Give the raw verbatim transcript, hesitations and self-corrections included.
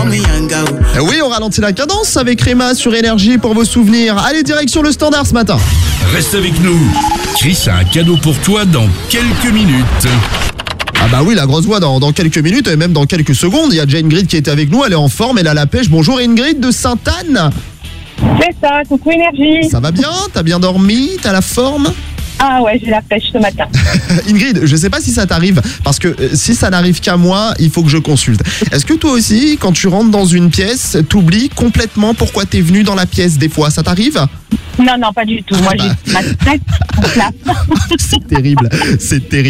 Oui, on ralentit la cadence avec Réma sur Énergie pour vos souvenirs. Allez, direction le standard ce matin. Reste avec nous. Chris a un cadeau pour toi dans quelques minutes. Ah bah oui, la grosse voix dans, dans quelques minutes et même dans quelques secondes. Il y a déjà Ingrid qui est avec nous, elle est en forme, elle a la pêche. Bonjour Ingrid de Sainte-Anne. C'est ça, coucou Énergie. Ça va bien? T'as bien dormi? T'as la forme? Ah ouais, j'ai la pêche ce matin. Ingrid, je sais pas si ça t'arrive, parce que euh, si ça n'arrive qu'à moi, il faut que je consulte. Est-ce que toi aussi, quand tu rentres dans une pièce, t'oublies complètement pourquoi t'es venu dans la pièce des fois? Ça t'arrive? Non, non, pas du tout. Moi, j'ai ma tête en place. C'est terrible, c'est terrible.